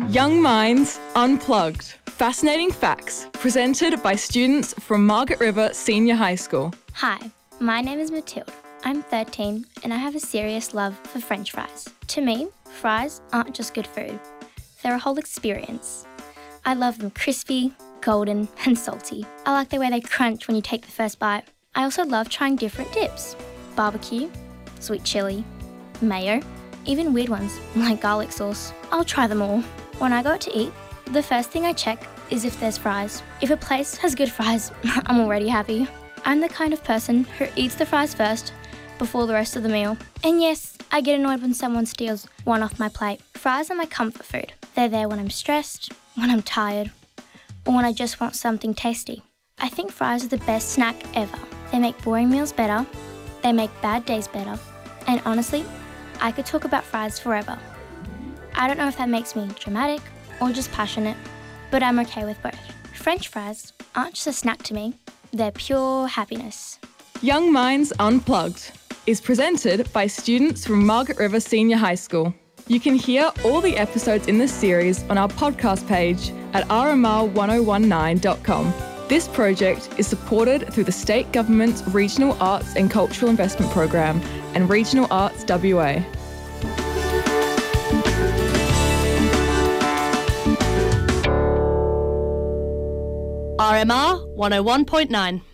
Young Minds Unplugged. Fascinating facts presented by students from Margaret River Senior High School. Hi, my name is Matilde. I'm 13 and I have a serious love for French fries. To me, fries aren't just good food. They're a whole experience. I love them crispy, golden and salty. I like the way they crunch when you take the first bite. I also love trying different dips. Barbecue, sweet chili, mayo, even weird ones like garlic sauce. I'll try them all. When I go out to eat, the first thing I check is if there's fries. If a place has good fries, I'm already happy. I'm the kind of person who eats the fries first before the rest of the meal. And yes, I get annoyed when someone steals one off my plate. Fries are my comfort food. They're there when I'm stressed, when I'm tired, or when I just want something tasty. I think fries are the best snack ever. They make boring meals better, they make bad days better, and honestly, I could talk about fries forever. I don't know if that makes me dramatic or just passionate, but I'm okay with both. French fries aren't just a snack to me, they're pure happiness. Young Minds Unplugged is presented by students from Margaret River Senior High School. You can hear all the episodes in this series on our podcast page at rmr1019.com. This project is supported through the State Government's Regional Arts and Cultural Investment Program and Regional Arts WA. RMR 101.9.